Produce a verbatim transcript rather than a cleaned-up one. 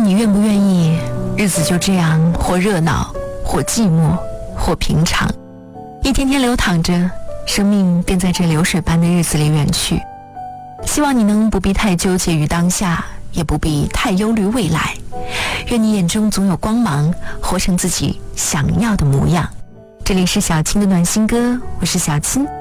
你愿不愿意日子就这样或热闹或寂寞或平常，一天天流淌着，生命便在这流水般的日子里远去。希望你能不必太纠结于当下，也不必太忧虑未来，愿你眼中总有光芒，活成自己想要的模样。这里是小青的暖心歌，我是小青，